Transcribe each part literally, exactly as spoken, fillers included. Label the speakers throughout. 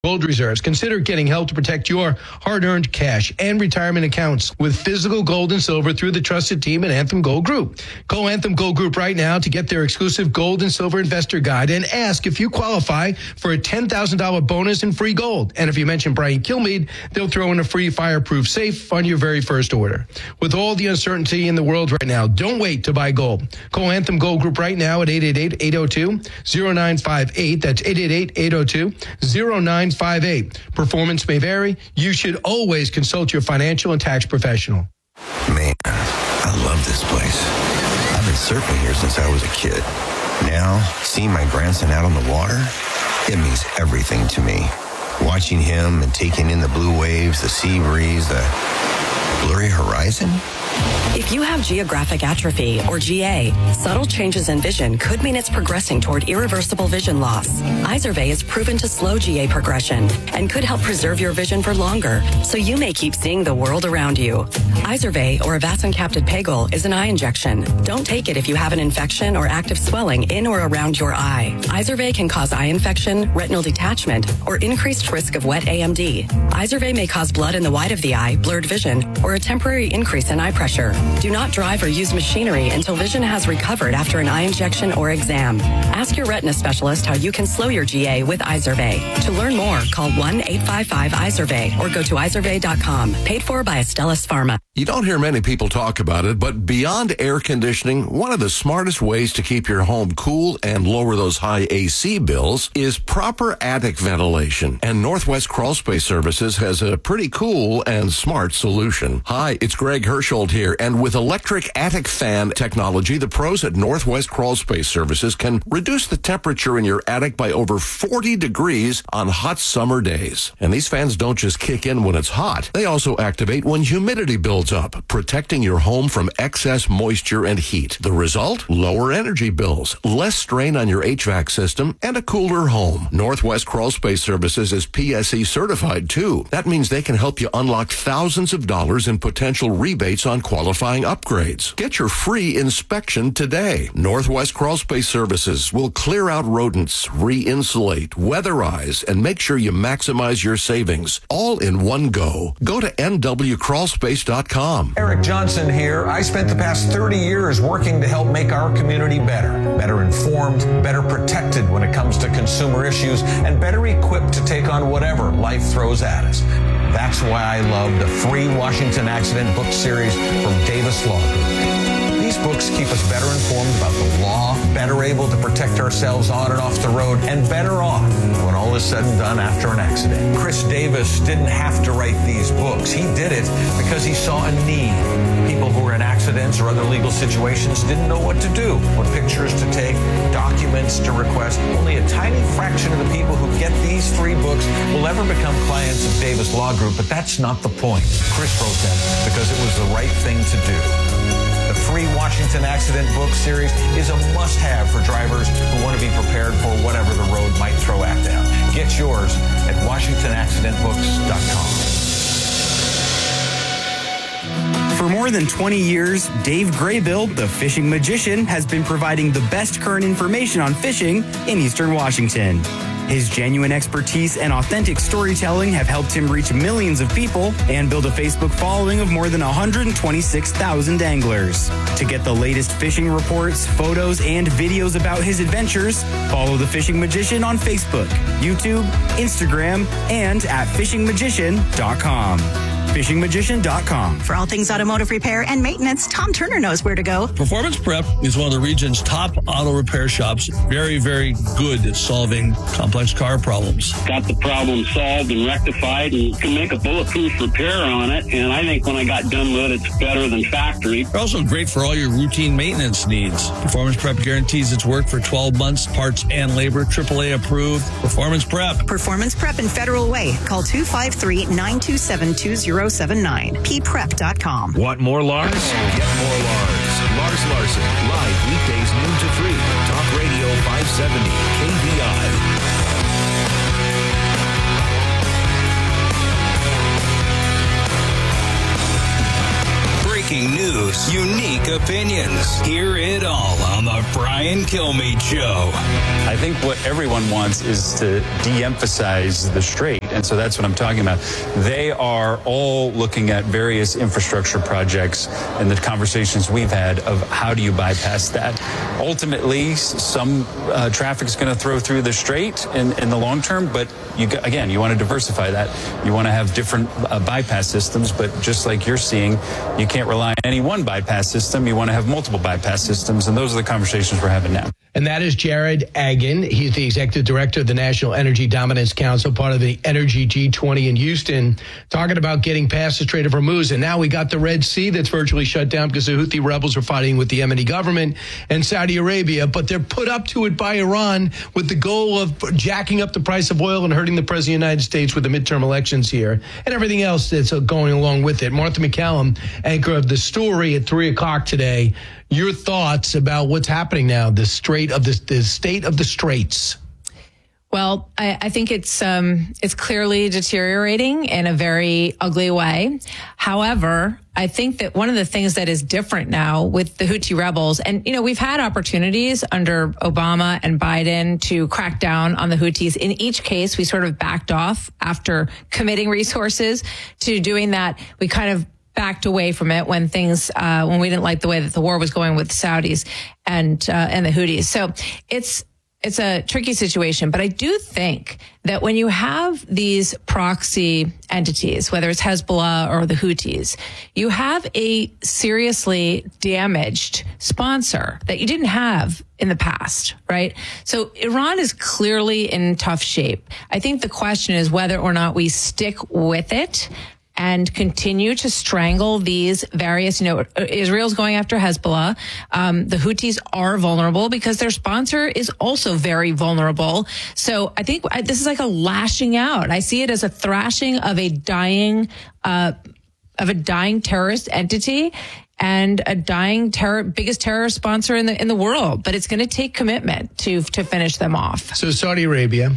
Speaker 1: Gold reserves. Consider getting help to protect your hard-earned cash and retirement accounts with physical gold and silver through the trusted team at Anthem Gold Group. Call Anthem Gold Group right now to get their exclusive gold and silver investor guide and ask if you qualify for a ten thousand dollars bonus in free gold. And if you mention Brian Kilmeade, they'll throw in a free fireproof safe on your very first order. With all the uncertainty in the world right now, don't wait to buy gold. Call Anthem Gold Group right now at eight eight eight, eight oh two, oh nine five eight. That's eight eight eight, eight oh two, oh nine five eight. Performance may vary. You should always consult your financial and tax professional.
Speaker 2: Man, I love this place. I've been surfing here since I was a kid. Now, seeing my grandson out on the water, it means everything to me. Watching him and taking in the blue waves, the sea breeze, the blurry horizon.
Speaker 3: If you have geographic atrophy, or G A, subtle changes in vision could mean it's progressing toward irreversible vision loss. Izervay is proven to slow G A progression and could help preserve your vision for longer, so you may keep seeing the world around you. Izervay, or avacincaptad pegol, is an eye injection. Don't take it if you have an infection or active swelling in or around your eye. Izervay can cause eye infection, retinal detachment, or increased risk of wet A M D. Izervay may cause blood in the white of the eye, blurred vision, or a temporary increase in eye pressure. Do not drive or use machinery until vision has recovered after an eye injection or exam. Ask your retina specialist how you can slow your G A with Izervay. To learn more, call one eight five five Izervay or go to izervay dot com. Paid for by Astellas Pharma.
Speaker 4: You don't hear many people talk about it, but beyond air conditioning, one of the smartest ways to keep your home cool and lower those high A C bills is proper attic ventilation. And Northwest Crawl Space Services has a pretty cool and smart solution. Hi, it's Greg Hersholt here, and with electric attic fan technology, the pros at Northwest Crawl Space Services can reduce the temperature in your attic by over forty degrees on hot summer days. And these fans don't just kick in when it's hot. They also activate when humidity builds up, protecting your home from excess moisture and heat. The result? Lower energy bills, less strain on your H V A C system, and a cooler home. Northwest Crawl Space Services is P S E certified, too. That means they can help you unlock thousands of dollars in potential rebates on qualifying upgrades. Get your free inspection today. Northwest Crawl Space Services will clear out rodents, re-insulate, weatherize, and make sure you maximize your savings, all in one go. Go to N W crawl space dot com.
Speaker 5: Eric Johnson here. I spent the past thirty years working to help make our community better. Better informed, better protected when it comes to consumer issues, and better equipped to take on whatever life throws at us. That's why I love the free Washington Accident book series from Davis Law Group. These books keep us better informed about the law, better able to protect ourselves on and off the road, and better off when all is said and done after an accident. Chris Davis didn't have to write these books. He did it because he saw a need. People who were in accidents or other legal situations didn't know what to do, what pictures to take, documents to request. Only a tiny fraction of the people who get these free books will ever become clients of Davis Law Group, but that's not the point. Chris wrote them because it was the right thing to do. The free Washington Accident book series is a must-have for drivers who want to be prepared for whatever the road might throw at them. Get yours at washington accident books dot com.
Speaker 6: For more than twenty years, Dave Graybill, the fishing magician, has been providing the best current information on fishing in Eastern Washington. His genuine expertise and authentic storytelling have helped him reach millions of people and build a Facebook following of more than one hundred twenty-six thousand anglers. To get the latest fishing reports, photos, and videos about his adventures, follow The Fishing Magician on Facebook, YouTube, Instagram, and at fishing magician dot com. fishing magician dot com.
Speaker 7: For all things automotive repair and maintenance, Tom Turner knows where to go.
Speaker 8: Performance Prep is one of the region's top auto repair shops. Very, very good at solving complex car problems.
Speaker 9: Got the problem solved and rectified and can make a bulletproof repair on it. And I think when I got done with it, it's better than factory.
Speaker 8: They're also great for all your routine maintenance needs. Performance Prep guarantees its work for twelve months, parts and labor. triple A approved. Performance Prep.
Speaker 7: Performance Prep in Federal Way. Call two five three, nine two seven, two zero seven nine. p prep dot com.
Speaker 10: Want more Lars? Get more Lars. Lars Larson, live weekdays noon to three. Talk Radio five seventy K V I.
Speaker 11: Breaking news, unique opinions. Hear it all on the Brian Kilmeade Show.
Speaker 12: I think what everyone wants is to de-emphasize the Strait, and so that's what I'm talking about. They are all looking at various infrastructure projects and the conversations we've had of how do you bypass that. Ultimately, some uh, traffic is going to throw through the Strait in, in the long term, but you again, you want to diversify that. You want to have different uh, bypass systems, but just like you're seeing, you can't rely on any one bypass system. You want to have multiple bypass systems, and those are the conversations we're having now.
Speaker 1: And that is Jared Agin. He's the executive director of the National Energy Dominance Council, part of the Energy G twenty in Houston, talking about getting past the Strait of Hormuz. And now we got the Red Sea that's virtually shut down because the Houthi rebels are fighting with the Yemeni government and Saudi Arabia. But they're put up to it by Iran with the goal of jacking up the price of oil and hurting the president of the United States with the midterm elections here and everything else that's going along with it. Martha McCallum, anchor of The Story at three o'clock today. Your thoughts about what's happening now, the strait of the, the state of the straits?
Speaker 13: Well, I, I think it's um, it's clearly deteriorating in a very ugly way. However, I think that one of the things that is different now with the Houthi rebels, and, you know, we've had opportunities under Obama and Biden to crack down on the Houthis. In each case, we sort of backed off after committing resources to doing that. We kind of backed away from it when things, uh, when we didn't like the way that the war was going with the Saudis and, uh, and the Houthis. So it's, it's a tricky situation, but I do think that when you have these proxy entities, whether it's Hezbollah or the Houthis, you have a seriously damaged sponsor that you didn't have in the past, right? So Iran is clearly in tough shape. I think the question is whether or not we stick with it and continue to strangle these various, you know, Israel's going after Hezbollah. Um, the Houthis are vulnerable because their sponsor is also very vulnerable. So I think I, this is like a lashing out. I see it as a thrashing of a dying, uh, of a dying terrorist entity and a dying terror, biggest terrorist sponsor in the, in the world. But it's going to take commitment to, to finish them off.
Speaker 1: So Saudi Arabia,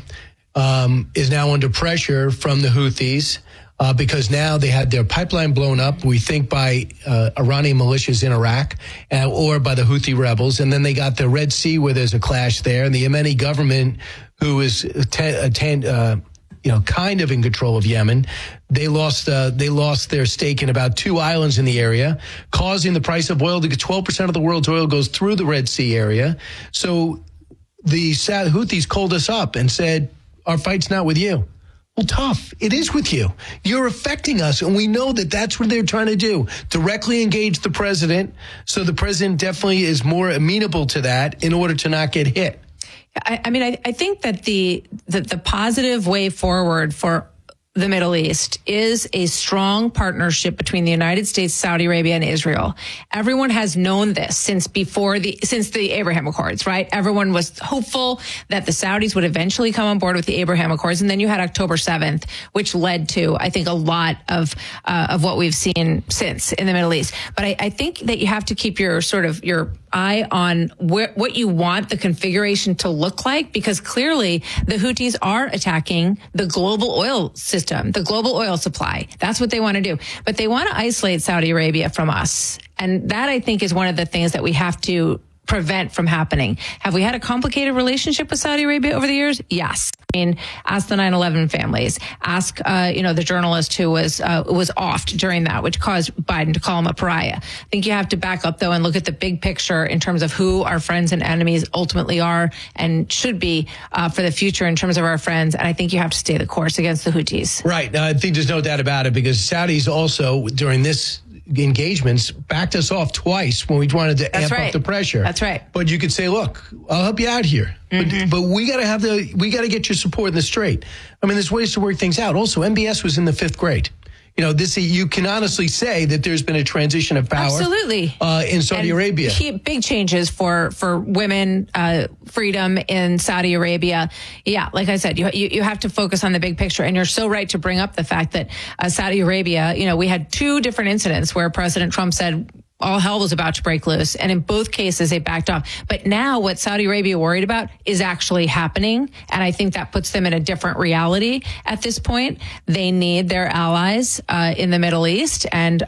Speaker 1: um, is now under pressure from the Houthis. Uh, because now they had their pipeline blown up, we think by uh, Iranian militias in Iraq uh, or by the Houthi rebels. And then they got the Red Sea where there's a clash there. And the Yemeni government, who is ten, ten, uh, you know, kind of in control of Yemen, they lost uh, they lost their stake in about two islands in the area, causing the price of oil to get twelve percent of the world's oil goes through the Red Sea area. So the Houthis called us up and said, our fight's not with you. Well, tough. It is with you. You're affecting us, and we know that that's what they're trying to do, directly engage the president, so the president definitely is more amenable to that in order to not get hit.
Speaker 13: I, I mean, I, I think that the, the the positive way forward for the Middle East is a strong partnership between the United States, Saudi Arabia, and Israel. Everyone has known this since before the, since the Abraham Accords, right? Everyone was hopeful that the Saudis would eventually come on board with the Abraham Accords. And then you had October seventh, which led to, I think, a lot of, uh, of what we've seen since in the Middle East. But I, I think that you have to keep your sort of, your eye on where, what you want the configuration to look like, because clearly the Houthis are attacking the global oil system, the global oil supply. That's what they want to do. But they want to isolate Saudi Arabia from us. And that, I think, is one of the things that we have to prevent from happening. Have we had a complicated relationship with Saudi Arabia over the years? Yes. I mean, ask the nine eleven families. Ask, uh, you know, the journalist who was uh, was offed during that, which caused Biden to call him a pariah. I think you have to back up, though, and look at the big picture in terms of who our friends and enemies ultimately are and should be uh, for the future in terms of our friends. And I think you have to stay the course against the Houthis.
Speaker 1: Right. Uh, I think there's no doubt about it, because Saudis also, during this engagements, backed us off twice when we wanted to
Speaker 13: That's
Speaker 1: amp
Speaker 13: right.
Speaker 1: up the pressure.
Speaker 13: That's right.
Speaker 1: But you could say, look, I'll help you out here. Mm-hmm. But, but we got to have the, we got to get your support in the Strait. I mean, there's ways to work things out. Also, M B S was in the fifth grade. You know, this, you can honestly say that there's been a transition of power.
Speaker 13: Absolutely.
Speaker 1: Uh, in Saudi
Speaker 13: and
Speaker 1: Arabia.
Speaker 13: Key, big changes for, for women, uh, freedom in Saudi Arabia. Yeah, like I said, you, you, you have to focus on the big picture. And you're so right to bring up the fact that uh, Saudi Arabia, you know, we had two different incidents where President Trump said all hell was about to break loose. And in both cases, they backed off. But now what Saudi Arabia worried about is actually happening. And I think that puts them in a different reality at this point. They need their allies uh, in the Middle East. And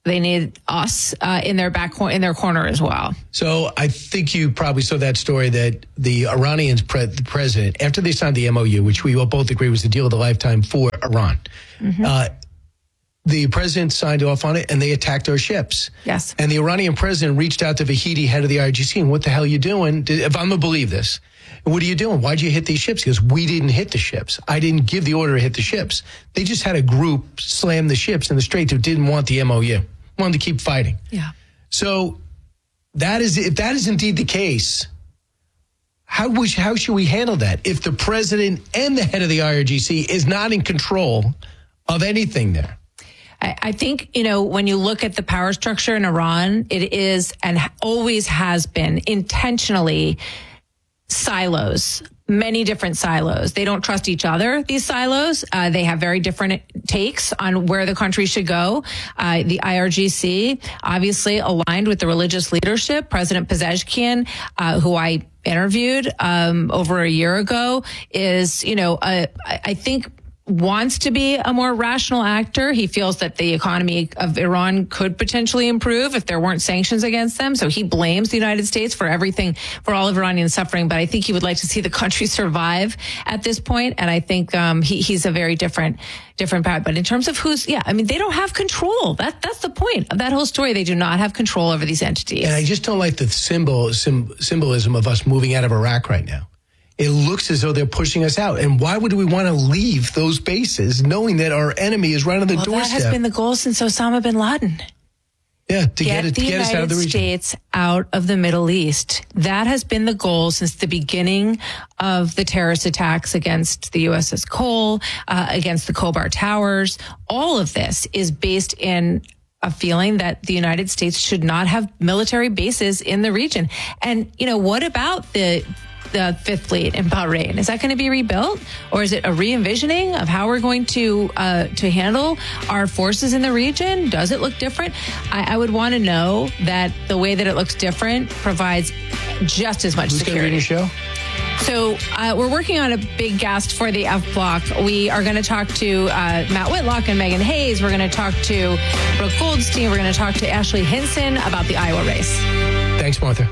Speaker 13: They need us uh, in their back cor- in their corner as well.
Speaker 1: So I think you probably saw that story that the Iranians, pre- the president, after they signed the M O U, which we all both agree was the deal of the lifetime for Iran, mm-hmm. uh, the president signed off on it and they attacked our ships.
Speaker 13: Yes.
Speaker 1: And the Iranian president reached out to Vahidi, head of the I R G C, and what the hell are you doing? If I'm going to believe this, what are you doing? Why'd you hit these ships? He goes, we didn't hit the ships. I didn't give the order to hit the ships. They just had a group slam the ships in the Strait who didn't want the M O U, wanted to keep fighting.
Speaker 13: Yeah.
Speaker 1: So that is, if that is indeed the case, how, we, how should we handle that? If the president and the head of the I R G C is not in control of anything there.
Speaker 13: I think, you know, when you look at the power structure in Iran, it is and always has been intentionally silos, many different silos. They don't trust each other, these silos. Uh, they have very different takes on where the country should go. Uh, the I R G C, obviously aligned with the religious leadership. President Pezeshkian, uh, who I interviewed um, over a year ago, is, you know, uh, I think wants to be a more rational actor. He feels that the economy of Iran could potentially improve if there weren't sanctions against them. So he blames the United States for everything, for all of Iranian suffering. But I think he would like to see the country survive at this point. And I think um, he, he's a very different, different path. But in terms of who's, yeah, I mean, they don't have control. That That's the point of that whole story. They do not have control over these entities.
Speaker 1: And I just don't like the symbol, sim, symbolism of us moving out of Iraq right now. It looks as though they're pushing us out. And why would we want to leave those bases knowing that our enemy is right on the
Speaker 13: well,
Speaker 1: doorstep?
Speaker 13: That has been the goal since Osama bin Laden.
Speaker 1: Yeah, to get,
Speaker 13: get,
Speaker 1: it,
Speaker 13: the
Speaker 1: to get us out of the region.
Speaker 13: States out of the Middle East. That has been the goal since the beginning of the terrorist attacks against the U S S Cole, uh, against the Khobar Towers. All of this is based in a feeling that the United States should not have military bases in the region. And, you know, what about the the Fifth Fleet in Bahrain? Is that going to be rebuilt, or is it a re-envisioning of how we're going to uh, to handle our forces in the region? Does it look different? I, I would want to know that the way that it looks different provides just as much
Speaker 1: Who's
Speaker 13: security.
Speaker 1: Who's going to be
Speaker 13: So
Speaker 1: in the show?
Speaker 13: uh, we're working on a big guest for the F Block. We are going to talk to uh, Matt Whitlock and Megan Hayes. We're going to talk to Brooke Goldstein. We're going to talk to Ashley Hinson about the Iowa race.
Speaker 1: Thanks, Martha.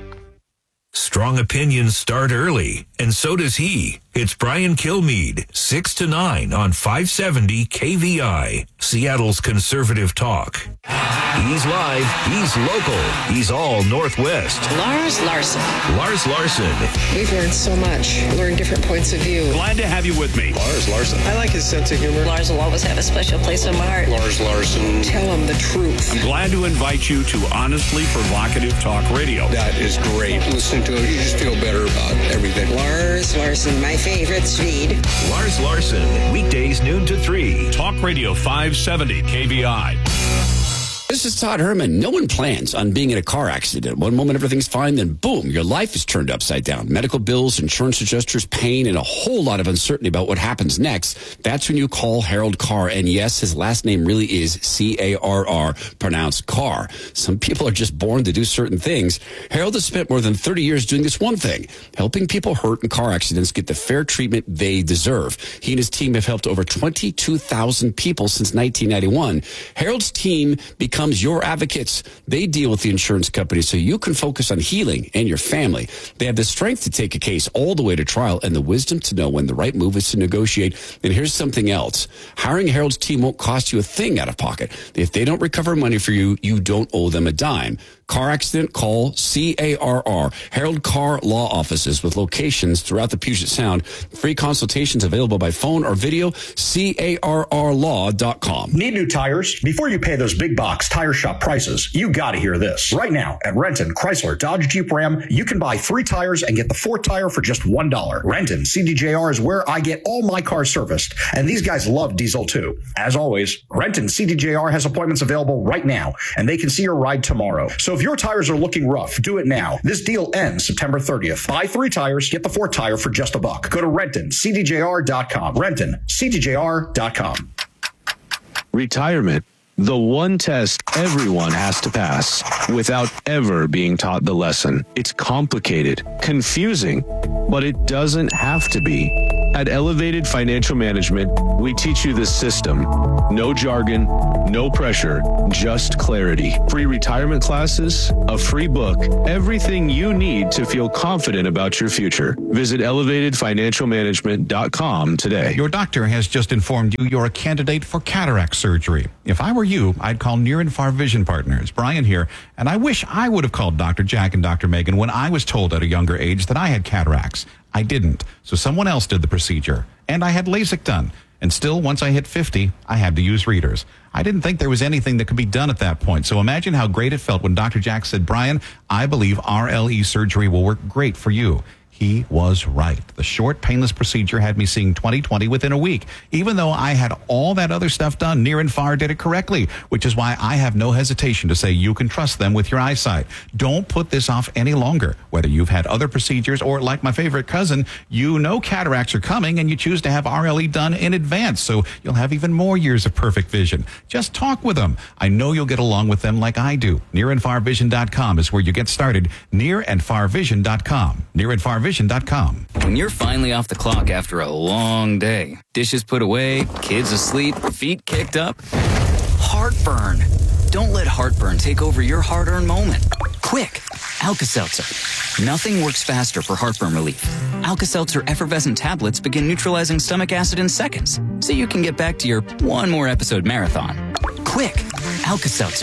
Speaker 10: Strong opinions start early, and so does he. It's Brian Kilmeade, six to nine on five seventy K V I, Seattle's conservative talk. He's live, he's local, he's all Northwest.
Speaker 14: Lars Larson.
Speaker 10: Lars Larson.
Speaker 14: We've learned so much, learned different points of view.
Speaker 15: Glad to have you with me.
Speaker 16: Lars Larson. I like his sense of humor.
Speaker 14: Lars will always have a special place in my heart.
Speaker 16: Lars Larson.
Speaker 14: Tell him the truth.
Speaker 15: I'm glad to invite you to Honestly Provocative Talk Radio.
Speaker 16: That is great. Listening to it, you just feel better about everything.
Speaker 14: Lars Larson, my favorite Swede.
Speaker 10: Lars Larson, weekdays noon to three.
Speaker 15: Talk Radio five seventy K V I.
Speaker 17: This is Todd Herman. No one plans on being in a car accident. One moment everything's fine, then boom, your life is turned upside down. Medical bills, insurance adjusters, pain, and a whole lot of uncertainty about what happens next. That's when you call Harold Carr. And yes, his last name really is C A R R, pronounced Carr. Some people are just born to do certain things. Harold has spent more than thirty years doing this one thing, helping people hurt in car accidents get the fair treatment they deserve. He and his team have helped over twenty-two thousand people since nineteen ninety-one. Harold's team becomes your advocates. They deal with the insurance company so you can focus on healing and your family. They have the strength to take a case all the way to trial and the wisdom to know when the right move is to negotiate. And here's something else. Hiring Harold's team won't cost you a thing out of pocket. If they don't recover money for you, you don't owe them a dime. Car accident, call C A R R. Harold Carr Law Offices with locations throughout the Puget Sound. Free consultations available by phone or video. C A R R law dot com.
Speaker 18: Need new tires? Before you pay those big box tire shop prices, you got to hear this. Right now at Renton, Chrysler, Dodge, Jeep, Ram, you can buy three tires and get the fourth tire for just one dollar. Renton C D J R is where I get all my cars serviced, and these guys love diesel too. As always, Renton C D J R has appointments available right now, and they can see your ride tomorrow. So if your tires are looking rough, do it now. This deal ends September thirtieth. Buy three tires, get the fourth tire for just a buck. Go to Renton C D J R dot com. Renton C D J R dot com.
Speaker 19: Retirement. The one test everyone has to pass without ever being taught the lesson. It's complicated, confusing, but it doesn't have to be. At Elevated Financial Management, we teach you the system. No jargon, no pressure, just clarity. Free retirement classes, a free book, everything you need to feel confident about your future. Visit elevated financial management dot com today.
Speaker 20: Your doctor has just informed you you're a candidate for cataract surgery. If I were you, I'd call Near and Far Vision Partners. Brian here, and I wish I would have called Doctor Jack and Doctor Megan when I was told at a younger age that I had cataracts. I didn't, so someone else did the procedure. And I had LASIK done. And still, once I hit fifty, I had to use readers. I didn't think there was anything that could be done at that point. So imagine how great it felt when Doctor Jack said, Brian, I believe R L E surgery will work great for you. He was right. The short, painless procedure had me seeing twenty twenty within a week. Even though I had all that other stuff done, Near and Far did it correctly, which is why I have no hesitation to say you can trust them with your eyesight. Don't put this off any longer. Whether you've had other procedures or, like my favorite cousin, you know cataracts are coming and you choose to have R L E done in advance, so you'll have even more years of perfect vision. Just talk with them. I know you'll get along with them like I do. near and far vision dot com is where you get started. near and far vision dot com. near and far vision dot com.
Speaker 21: When you're finally off the clock after a long day, dishes put away, kids asleep, feet kicked up, heartburn. Don't let heartburn take over your hard-earned moment. Quick, Alka-Seltzer. Nothing works faster for heartburn relief. Alka-Seltzer effervescent tablets begin neutralizing stomach acid in seconds, so you can get back to your one more episode marathon. Quick, Alka-Seltzer.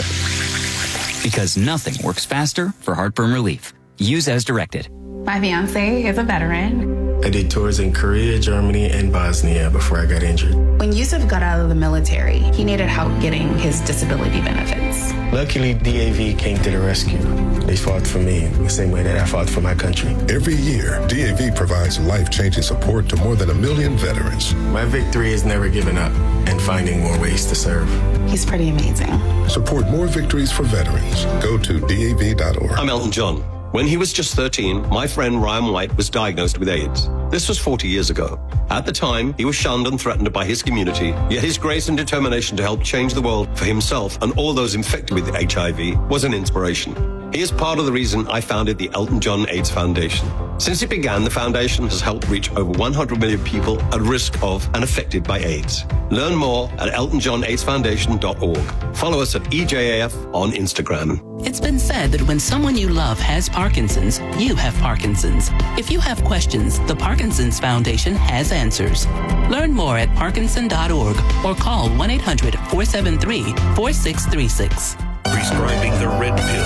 Speaker 21: Because nothing works faster for heartburn relief. Use as directed.
Speaker 22: My fiance is a veteran.
Speaker 23: I did tours in Korea, Germany, and Bosnia before I got injured.
Speaker 22: When Yusuf got out of the military, he needed help getting his disability benefits.
Speaker 23: Luckily, D A V came to the rescue. They fought for me the same way that I fought for my country.
Speaker 24: Every year, D A V provides life-changing support to more than a million veterans.
Speaker 23: My victory is never giving up and finding more ways to serve.
Speaker 22: He's pretty amazing.
Speaker 24: Support more victories for veterans. Go to D A V dot org.
Speaker 25: I'm Elton John. When he was just thirteen, my friend Ryan White was diagnosed with AIDS. This was forty years ago. At the time, he was shunned and threatened by his community, yet his grace and determination to help change the world for himself and all those infected with H I V was an inspiration. He is part of the reason I founded the Elton John AIDS Foundation. Since it began, the foundation has helped reach over one hundred million people at risk of and affected by AIDS. Learn more at elton john aids foundation dot org. Follow us at E J A F on Instagram.
Speaker 26: It's been said that when someone you love has Parkinson's, you have Parkinson's. If you have questions, the Parkinson's Foundation has answers. Learn more at parkinson dot org or call one eight hundred four seven three four six three six.
Speaker 10: Prescribing the red pill